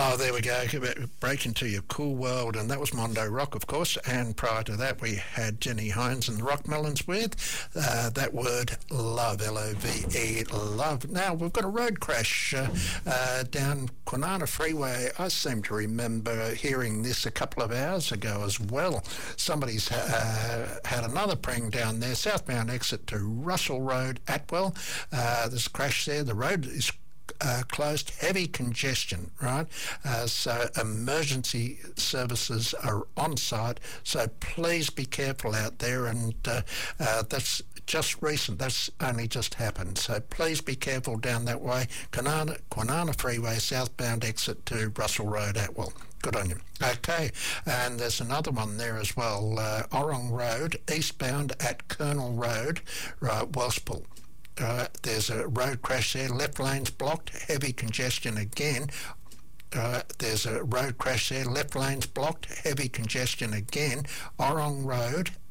Oh, there we go. Break into your cool world, and that was Mondo Rock, of course. And prior to that, we had Jenny Hines and the Rockmelons with that word love, L-O-V-E, love. Now we've got a road crash down Kwinana Freeway. I seem to remember hearing this a couple of hours ago as well. Somebody's had another pring down there, southbound exit to Russell Road, Atwell. There's a crash there. The road is closed, heavy congestion, right? So emergency services are on site, so please be careful out there, and that's just recent, that's only just happened, so please be careful down that way. Kwinana Freeway, southbound exit to Russell Road, Atwell. Good on you. Okay, and there's another one there as well, Orrong Road, eastbound at Colonel Road, right, Wellspool. There's a road crash there, left lane's blocked, heavy congestion again. There's a road crash there, left lane's blocked, heavy congestion again. Orrong Road,